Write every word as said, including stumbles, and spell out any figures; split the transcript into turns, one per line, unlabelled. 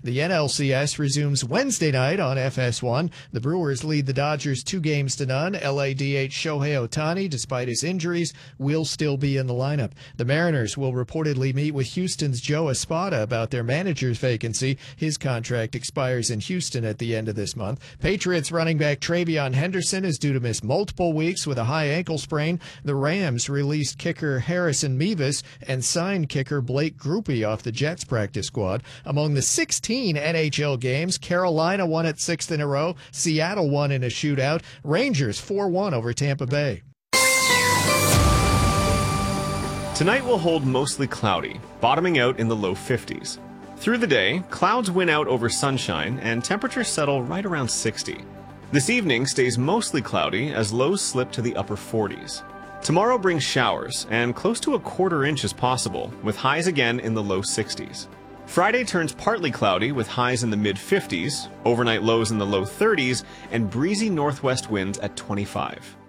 The N L C S resumes Wednesday night on F S one. The Brewers lead the Dodgers two games to none. L A D H Shohei Ohtani, despite his injuries, will still be in the lineup. The Mariners will reportedly meet with Houston's Joe Espada about their manager's vacancy. His contract expires in Houston at the end of this month. Patriots running back Travion Henderson is due to miss multiple weeks with a high ankle sprain. The Rams released kicker Harrison Mevis and signed kicker Blake Grupe off the Jets practice squad. Among the sixteen N H L games, Carolina won its sixth in a row. Seattle won in a shootout. Rangers four one over Tampa Bay.
Tonight will hold mostly cloudy, bottoming out in the low fifties. Through the day, clouds win out over sunshine and temperatures settle right around sixty. This evening stays mostly cloudy as lows slip to the upper forties. Tomorrow brings showers and close to a quarter inch is possible, with highs again in the low sixties. Friday turns partly cloudy with highs in the mid fifties, overnight lows in the low thirties, and breezy northwest winds at twenty-five.